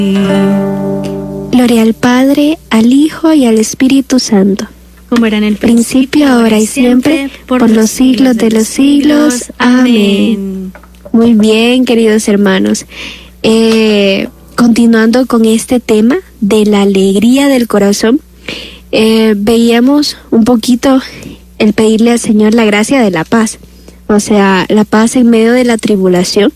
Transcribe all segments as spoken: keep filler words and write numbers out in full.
Gloria al Padre, al Hijo y al Espíritu Santo, como era en el principio, ahora y siempre, por los siglos de los siglos. Amén. Muy bien, queridos hermanos. Eh, continuando con este tema de la alegría del corazón, eh, veíamos un poquito el pedirle al Señor la gracia de la paz, o sea, la paz en medio de la tribulación.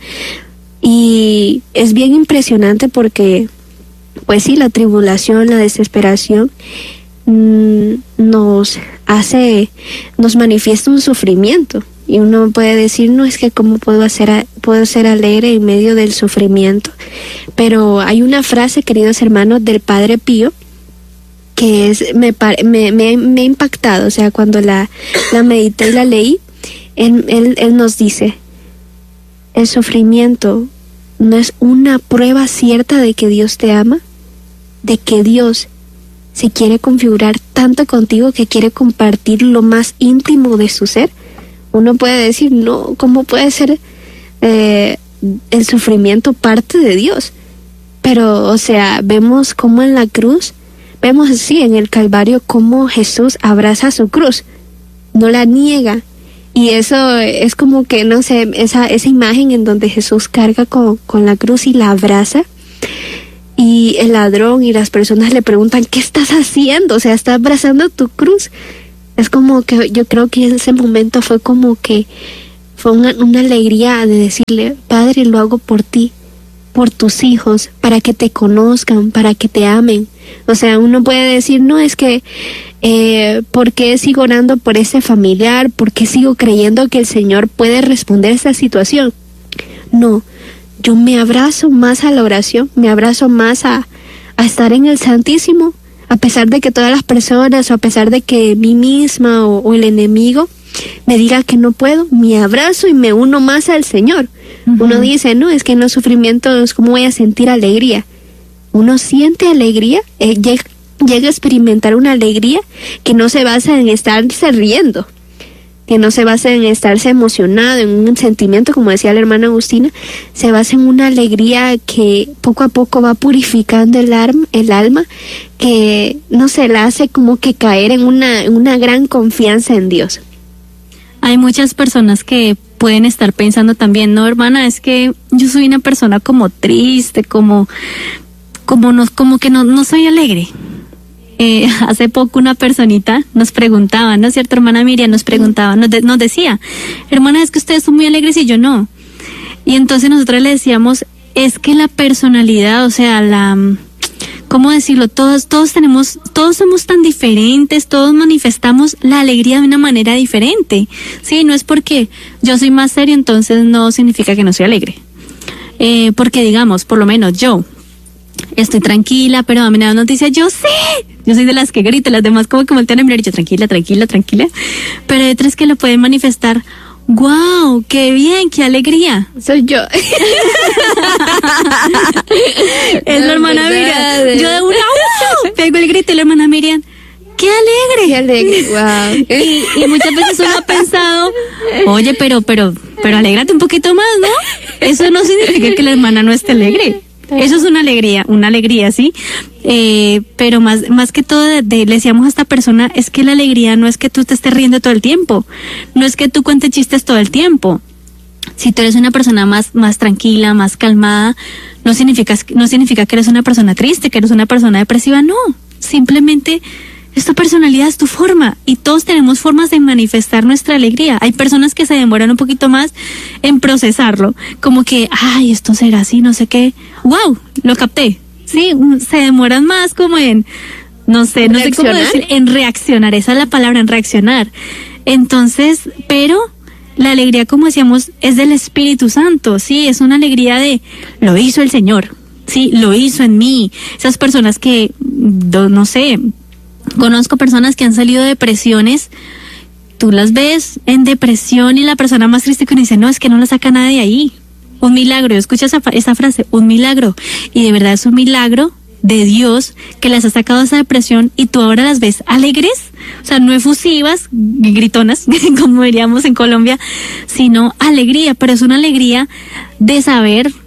Y es bien impresionante porque, pues sí, la tribulación, la desesperación mmm, nos hace, nos manifiesta un sufrimiento. Y uno puede decir, no, es que cómo puedo hacer, puedo ser alegre en medio del sufrimiento. Pero hay una frase, queridos hermanos, del Padre Pío, que es, me, me, me, me ha impactado. O sea, cuando la, la medité y la leí, él, él, él nos dice, el sufrimiento no es una prueba cierta de que Dios te ama, de que Dios se quiere configurar tanto contigo que quiere compartir lo más íntimo de su ser. Uno puede decir, no, ¿cómo puede ser eh, el sufrimiento parte de Dios? Pero, o sea, vemos cómo en la cruz, vemos así en el Calvario, cómo Jesús abraza su cruz, no la niega. Y eso es como que, no sé, esa, esa imagen en donde Jesús carga con, con la cruz y la abraza. Y el ladrón y las personas le preguntan, ¿qué estás haciendo? O sea, está abrazando tu cruz. Es como que yo creo que en ese momento fue como que fue una, una alegría de decirle, Padre, lo hago por ti, por tus hijos, para que te conozcan, para que te amen. O sea, uno puede decir, no, es que, eh, ¿por qué sigo orando por ese familiar? ¿Por qué sigo creyendo que el Señor puede responder a esta situación? No, yo me abrazo más a la oración, me abrazo más a, a estar en el Santísimo, a pesar de que todas las personas, o a pesar de que mí misma o, o el enemigo me diga que no puedo, me abrazo y me uno más al Señor. Uh-huh. Uno dice, no, es que en los sufrimientos, ¿cómo voy a sentir alegría? Uno siente alegría, eh, llega, llega a experimentar una alegría que no se basa en estarse riendo, que no se basa en estarse emocionado, en un sentimiento, como decía la hermana Agustina, se basa en una alegría que poco a poco va purificando el, arma, el alma, que no se la hace como que caer en una, en una gran confianza en Dios. Hay muchas personas que pueden estar pensando también, no, hermana, es que yo soy una persona como triste, como, como, no, como que no, no soy alegre. Eh, hace poco una personita nos preguntaba, ¿no es cierto, hermana Miriam? Nos preguntaba, nos, de, nos decía, hermana, es que ustedes son muy alegres y yo no. Y entonces nosotros le decíamos, es que la personalidad, o sea, la, ¿cómo decirlo? Todos, todos tenemos, todos somos tan diferentes, todos manifestamos la alegría de una manera diferente. Sí, no es porque yo soy más serio, entonces no significa que no soy alegre. Eh, porque digamos, por lo menos yo, estoy tranquila, pero a mí me da noticia, yo sé, yo soy de las que grito, las demás como que voltean a mirar y yo tranquila, tranquila, tranquila, pero hay otras que lo pueden manifestar, wow, qué bien, qué alegría. Soy yo. Es no, la hermana Miriam, yo de una, wow, pego el grito y la hermana Miriam, ¡qué alegre! ¡Qué alegre! ¡Wow! Y, y muchas veces uno ha pensado, oye, pero, pero, pero alégrate un poquito más, ¿no? Eso no significa que la hermana no esté alegre. Eso es una alegría, una alegría, ¿sí? Eh, pero más, más que todo, de, de, le decíamos a esta persona, es que la alegría no es que tú te estés riendo todo el tiempo, no es que tú cuentes chistes todo el tiempo. Si tú eres una persona más, más tranquila, más calmada, no significa, no significa que eres una persona triste, que eres una persona depresiva, no. Simplemente es tu personalidad, es tu forma, y todos tenemos formas de manifestar nuestra alegría. Hay personas que se demoran un poquito más en procesarlo, como que, ay, esto será así, no sé qué. ¡Wow! Lo capté. Sí, se demoran más como en, no sé, no sé cómo decir, en reaccionar. Esa es la palabra, en reaccionar. Entonces, pero la alegría, como decíamos, es del Espíritu Santo, sí, es una alegría de, lo hizo el Señor, sí, lo hizo en mí. Esas personas que, no sé, conozco personas que han salido de depresiones, tú las ves en depresión y la persona más triste que uno dice, no, es que no la saca nada de ahí. Un milagro, escucha esa, esa frase, un milagro. Y de verdad es un milagro de Dios que las ha sacado de esa depresión y tú ahora las ves alegres, o sea, no efusivas, gritonas, como diríamos en Colombia, sino alegría, pero es una alegría de saber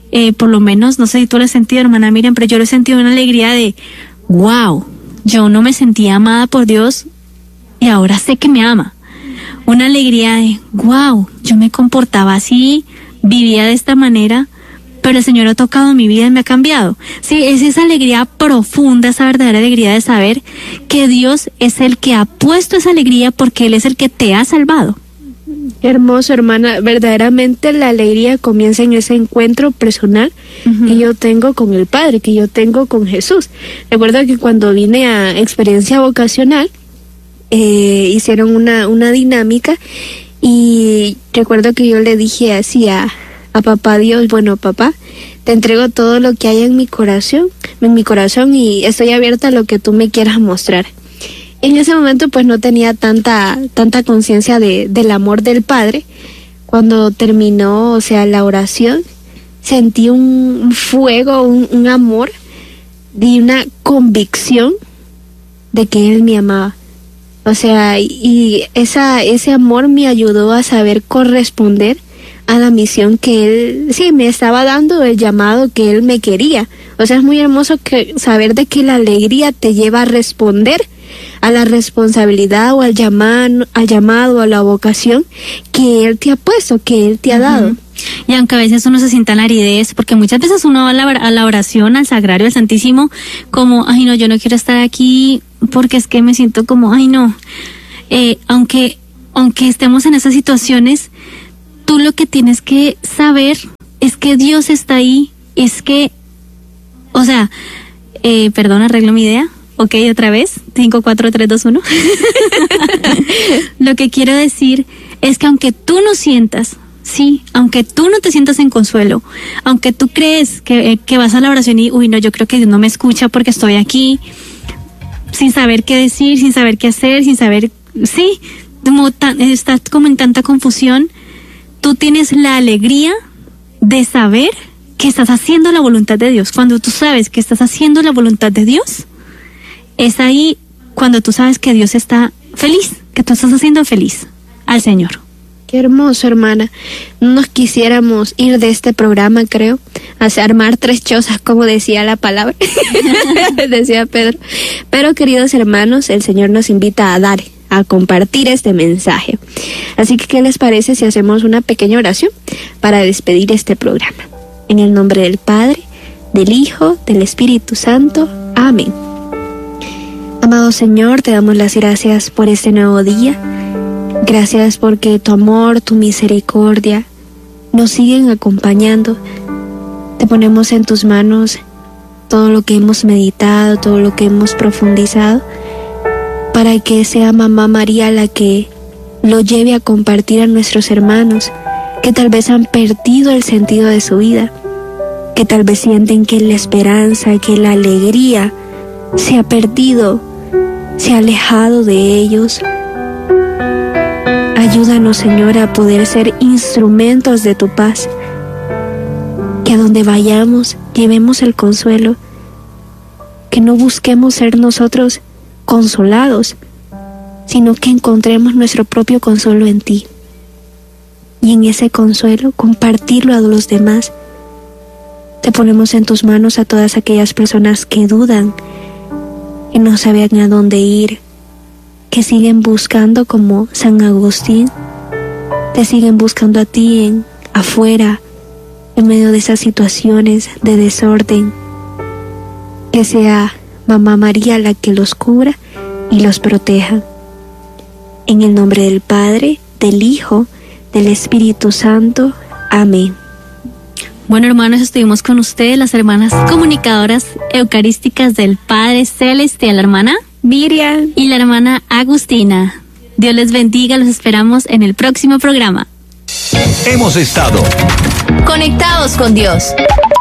eh, por lo menos, no sé si tú lo has sentido, hermana Miriam, pero yo lo he sentido una alegría de, wow, yo no me sentía amada por Dios y ahora sé que me ama. Una alegría de, wow, yo me comportaba así, vivía de esta manera, pero el Señor ha tocado mi vida y me ha cambiado. Sí, es esa alegría profunda, esa verdadera alegría de saber que Dios es el que ha puesto esa alegría porque Él es el que te ha salvado. Qué hermoso, hermana. Verdaderamente la alegría comienza en ese encuentro personal uh-huh. que yo tengo con el Padre, que yo tengo con Jesús. Recuerdo que cuando vine a experiencia vocacional, eh, hicieron una, una dinámica y recuerdo que yo le dije así a, a papá Dios, bueno, papá, te entrego todo lo que hay en mi corazón, en mi corazón y estoy abierta a lo que tú me quieras mostrar. En ese momento pues no tenía tanta tanta conciencia de, del amor del Padre. Cuando terminó, o sea, la oración, sentí un, un fuego, un, un amor y una convicción de que Él me amaba. O sea, y esa ese amor me ayudó a saber corresponder a la misión que Él, sí, me estaba dando, el llamado que Él me quería. O sea, es muy hermoso que saber de que la alegría te lleva a responder a la responsabilidad o al llamado, al llamado, a la vocación que Él te ha puesto, que Él te ha dado. Uh-huh. Y aunque a veces uno se sienta en la aridez, porque muchas veces uno va a la, a la oración, al sagrario, al Santísimo, como, ay no, yo no quiero estar aquí porque es que me siento como, ay no. Eh, aunque, aunque estemos en esas situaciones, tú lo que tienes que saber es que Dios está ahí, es que, o sea, eh, perdón, arreglo mi idea. Ok, otra vez, cinco, cuatro, tres, dos, uno. Lo que quiero decir es que aunque tú no sientas, sí, aunque tú no te sientas en consuelo, aunque tú crees que, que vas a la oración y, uy, no, yo creo que Dios no me escucha porque estoy aquí, sin saber qué decir, sin saber qué hacer, sin saber, sí, como tan, estás como en tanta confusión, tú tienes la alegría de saber que estás haciendo la voluntad de Dios. Cuando tú sabes que estás haciendo la voluntad de Dios, es ahí cuando tú sabes que Dios está feliz, que tú estás haciendo feliz al Señor. Qué hermoso, hermana. No nos quisiéramos ir de este programa, creo, a armar tres chozas, como decía la palabra, decía Pedro. Pero, queridos hermanos, el Señor nos invita a dar, a compartir este mensaje. Así que, ¿qué les parece si hacemos una pequeña oración para despedir este programa? En el nombre del Padre, del Hijo, del Espíritu Santo. Amén. Amado Señor, te damos las gracias por este nuevo día. Gracias porque tu amor, tu misericordia nos siguen acompañando. Te ponemos en tus manos todo lo que hemos meditado, todo lo que hemos profundizado, para que sea Mamá María la que lo lleve a compartir a nuestros hermanos que tal vez han perdido el sentido de su vida, que tal vez sienten que la esperanza, que la alegría se ha perdido, se ha alejado de ellos. Ayúdanos, Señor, a poder ser instrumentos de tu paz, que a donde vayamos llevemos el consuelo, que no busquemos ser nosotros consolados, sino que encontremos nuestro propio consuelo en ti, y en ese consuelo compartirlo a los demás. Te ponemos en tus manos a todas aquellas personas que dudan, que no saben a dónde ir, que siguen buscando como San Agustín, te siguen buscando a ti en afuera, en medio de esas situaciones de desorden. Que sea Mamá María la que los cubra y los proteja. En el nombre del Padre, del Hijo, del Espíritu Santo. Amén. Bueno, hermanos, estuvimos con ustedes, las hermanas comunicadoras eucarísticas del Padre Celestial, la hermana Miriam y la hermana Agustina. Dios les bendiga, los esperamos en el próximo programa. Hemos estado conectados con Dios.